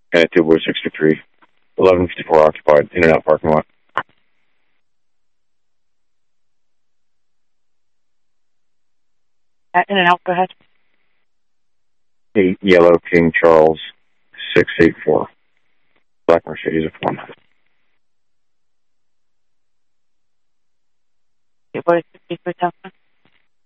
at 263, 1154 occupied, in and out parking lot. In and out, go ahead. 8 Yellow King Charles, 684. Black Mercedes F1. What is the secret,